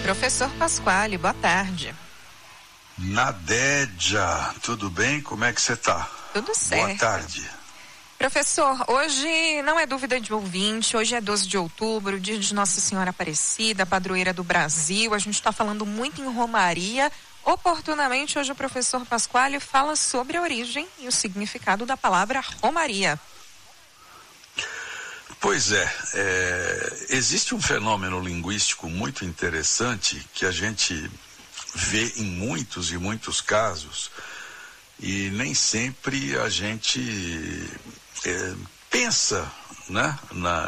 Professor Pasquale, boa tarde. Nadédia, tudo bem? Como é que você tá? Tudo certo. Boa tarde. Professor, hoje não é dúvida de ouvinte, hoje é 12 de outubro, dia de Nossa Senhora Aparecida, padroeira do Brasil. A gente está falando muito em Romaria. Oportunamente, hoje o professor Pasquale fala sobre a origem e o significado da palavra Romaria. Pois existe um fenômeno linguístico muito interessante que a gente vê em muitos e muitos casos e nem sempre a gente pensa, né,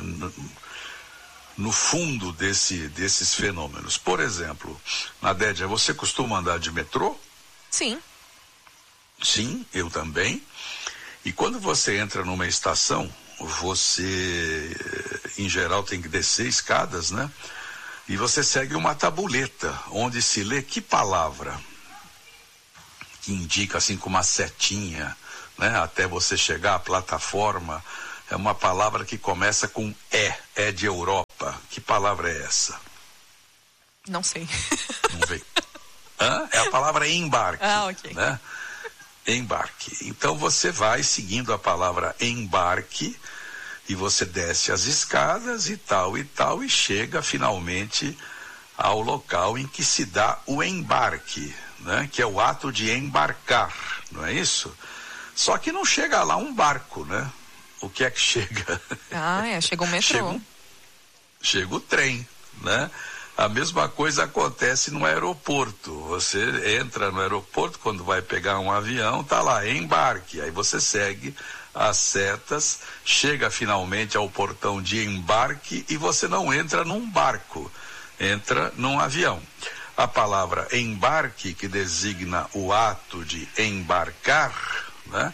no fundo desses fenômenos. Por exemplo, Nadédia, você costuma andar de metrô? Sim. Sim, eu também. E quando você entra numa estação, você, em geral, tem que descer escadas, né? E você segue uma tabuleta, onde se lê que palavra que indica, assim, com uma setinha, né? Até você chegar à plataforma, é uma palavra que começa com é de Europa. Que palavra é essa? Não sei. Não veio. É a palavra embarque. Ok. Né? Embarque. Então você vai seguindo a palavra embarque e você desce as escadas e tal, e chega finalmente ao local em que se dá o embarque, né? Que é o ato de embarcar, não é isso? Só que não chega lá um barco, né? O que é que chega? Chega o metrô. Chega o trem, né? A mesma coisa acontece no aeroporto. Você entra no aeroporto, quando vai pegar um avião, tá lá, embarque. Aí você segue as setas, chega finalmente ao portão de embarque e você não entra num barco, entra num avião. A palavra embarque, que designa o ato de embarcar, né,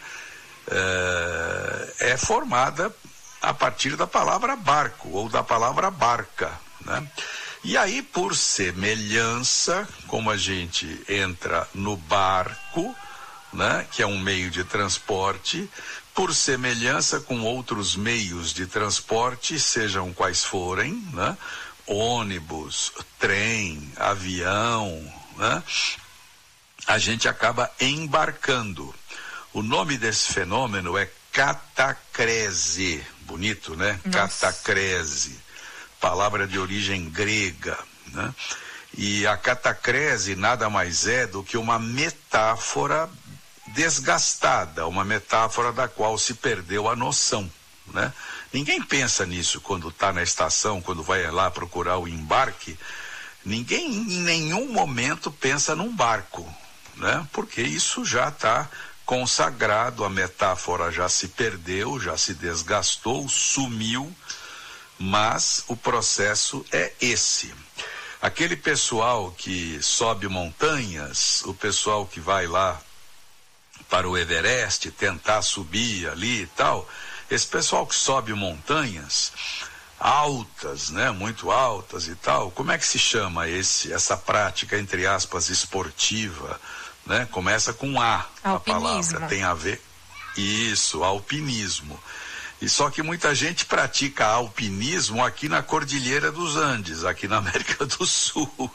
é formada a partir da palavra barco ou da palavra barca, né? E aí, por semelhança, como a gente entra no barco, né, que é um meio de transporte, por semelhança com outros meios de transporte, sejam quais forem, né, ônibus, trem, avião, né, a gente acaba embarcando. O nome desse fenômeno é catacrese. Bonito, né? Nossa. Catacrese. Palavra de origem grega, né? E a catacrese nada mais é do que uma metáfora desgastada, uma metáfora da qual se perdeu a noção, né? Ninguém pensa nisso quando está na estação, quando vai lá procurar o embarque. Ninguém em nenhum momento pensa num barco, né? Porque isso já está consagrado, a metáfora já se perdeu, já se desgastou, sumiu, mas o processo é esse. Aquele pessoal que sobe montanhas, o pessoal que vai lá para o Everest, tentar subir ali e tal, esse pessoal que sobe montanhas altas, né, muito altas e tal, como é que se chama essa prática, entre aspas, esportiva, né? Começa com A, a palavra, tem a ver, isso, alpinismo. E só que muita gente pratica alpinismo aqui na Cordilheira dos Andes, aqui na América do Sul.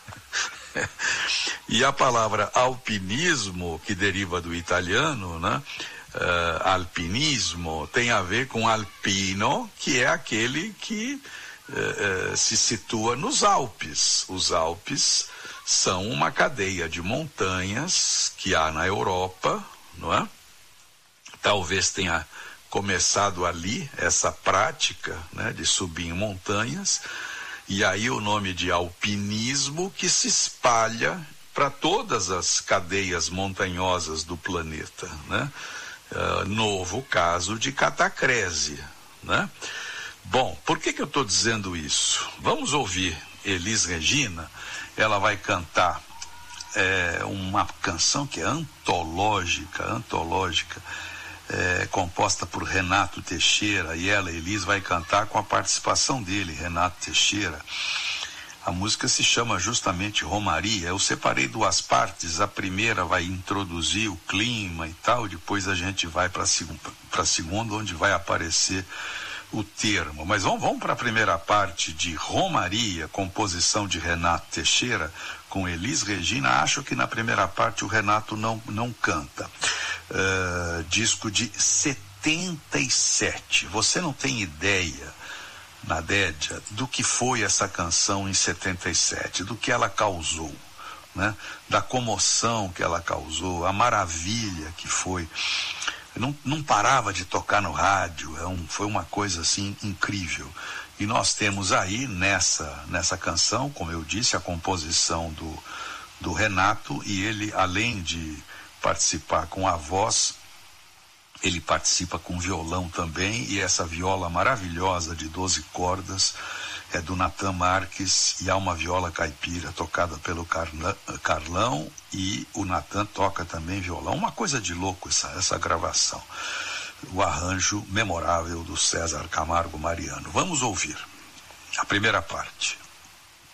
E a palavra alpinismo, que deriva do italiano, né? Alpinismo, tem a ver com alpino, que é aquele que se situa nos Alpes. Os Alpes são uma cadeia de montanhas que há na Europa, não é? Talvez tenha começado ali essa prática, né, de subir em montanhas, e aí o nome de alpinismo que se espalha para todas as cadeias montanhosas do planeta, né? Novo caso de catacrese, né? Bom, por que eu estou dizendo isso? Vamos ouvir Elis Regina. Ela vai cantar uma canção que é antológica, composta por Renato Teixeira, e ela, Elis, vai cantar com a participação dele, Renato Teixeira. A música se chama justamente Romaria. Eu separei duas partes, a primeira vai introduzir o clima e tal, depois a gente vai para a segunda, onde vai aparecer o termo. Mas vamos para a primeira parte de Romaria, composição de Renato Teixeira com Elis Regina. Acho que na primeira parte o Renato não canta. Disco de 77. Você não tem ideia, Nadédia, do que foi essa canção em 77, do que ela causou, né? Da comoção que ela causou, a maravilha que foi. Não parava de tocar no rádio, foi uma coisa assim incrível. E nós temos aí nessa canção, como eu disse, a composição do Renato, e ele, além de participar com a voz, ele participa com violão também, e essa viola maravilhosa de 12 cordas é do Natan Marques, e há uma viola caipira tocada pelo Carlão, e o Natan toca também violão. Uma coisa de louco essa gravação. O arranjo memorável do César Camargo Mariano. Vamos ouvir a primeira parte.